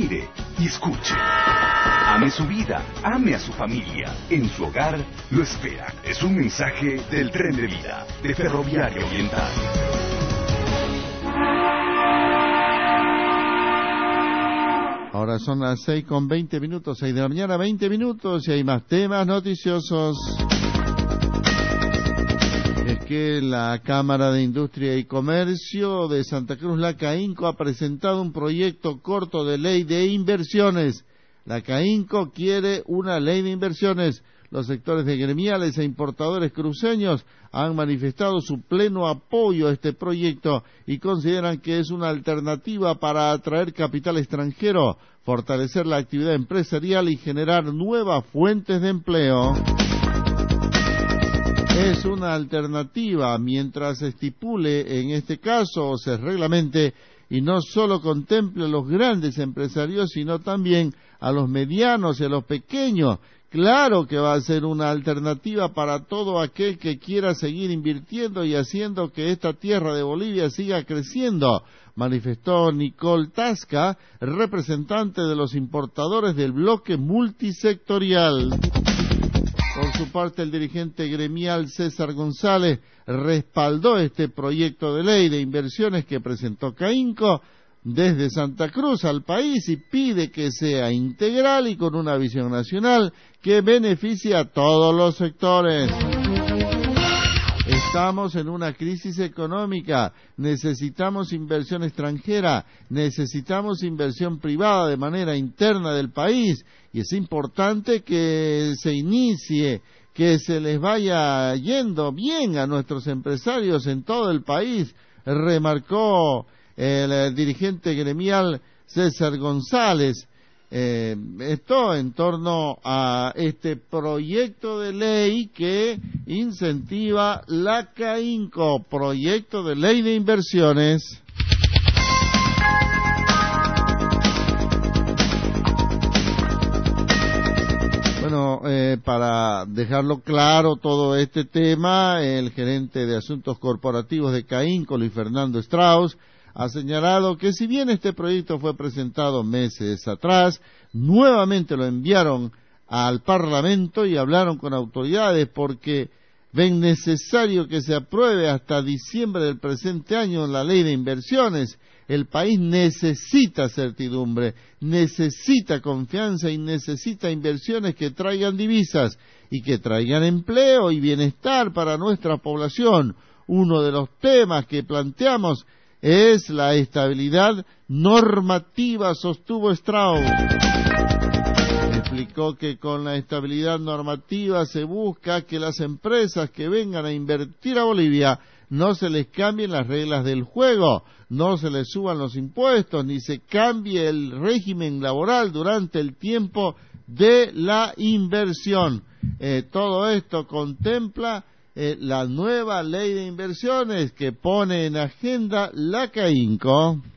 Mire y escuche. Ame su vida, ame a su familia. En su hogar lo espera. Es un mensaje del Tren de Vida, de Ferroviario Oriental. Ahora son las 6:20, 6 de la mañana, 20 minutos, y hay más temas noticiosos. Es que la Cámara de Industria y Comercio de Santa Cruz, la CAINCO, ha presentado un proyecto corto de ley de inversiones. La CAINCO quiere una ley de inversiones. Los sectores de gremiales e importadores cruceños han manifestado su pleno apoyo a este proyecto y consideran que es una alternativa para atraer capital extranjero, fortalecer la actividad empresarial y generar nuevas fuentes de empleo. Es una alternativa mientras se estipule en este caso o se reglamente y no solo contemple a los grandes empresarios, sino también a los medianos y a los pequeños. Claro que va a ser una alternativa para todo aquel que quiera seguir invirtiendo y haciendo que esta tierra de Bolivia siga creciendo, manifestó Nicole Tasca, representante de los importadores del bloque multisectorial. Por su parte, el dirigente gremial César González respaldó este proyecto de ley de inversiones que presentó CAINCO desde Santa Cruz al país y pide que sea integral y con una visión nacional que beneficie a todos los sectores. Estamos en una crisis económica, necesitamos inversión extranjera, necesitamos inversión privada de manera interna del país y es importante que se inicie, que se les vaya yendo bien a nuestros empresarios en todo el país, remarcó el dirigente gremial César González. Esto en torno a este proyecto de ley que incentiva la CAINCO, proyecto de ley de inversiones. Bueno, para dejarlo claro todo este tema, el gerente de Asuntos Corporativos de CAINCO, Luis Fernando Strauss, ha señalado que si bien este proyecto fue presentado meses atrás, nuevamente lo enviaron al Parlamento y hablaron con autoridades porque ven necesario que se apruebe hasta diciembre del presente año la ley de inversiones. El país necesita certidumbre, necesita confianza y necesita inversiones que traigan divisas y que traigan empleo y bienestar para nuestra población. Uno de los temas que planteamos es la estabilidad normativa, sostuvo Strauss. Explicó que con la estabilidad normativa se busca que las empresas que vengan a invertir a Bolivia no se les cambien las reglas del juego, no se les suban los impuestos, ni se cambie el régimen laboral durante el tiempo de la inversión. Todo esto contempla la nueva ley de inversiones que pone en agenda la CAINCO.